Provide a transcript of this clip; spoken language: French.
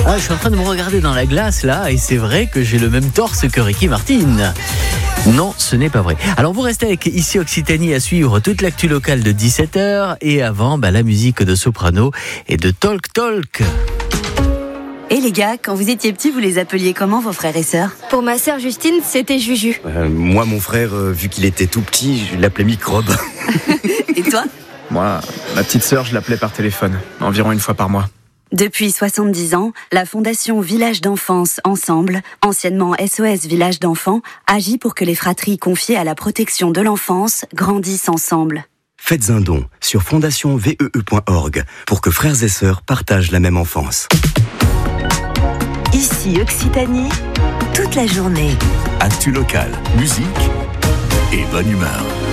Ah, je suis en train de me regarder dans la glace là et c'est vrai que j'ai le même torse que Ricky Martin. Non, ce n'est pas vrai. Alors vous restez avec Ici Occitanie à suivre toute l'actu locale de 17h et avant la musique de Soprano et de Talk Talk. Et les gars, quand vous étiez petits, vous les appeliez comment vos frères et sœurs ? Pour ma sœur Justine, c'était Juju. Moi, mon frère, vu qu'il était tout petit, je l'appelais Microbe. Et toi ? Moi, ma petite sœur, je l'appelais par téléphone, environ une fois par mois. Depuis 70 ans, la Fondation Village d'Enfance Ensemble, anciennement SOS Village d'Enfants, agit pour que les fratries confiées à la protection de l'enfance grandissent ensemble. Faites un don sur fondationvee.org pour que frères et sœurs partagent la même enfance. Ici Occitanie, toute la journée. Actu locale, musique et bonne humeur.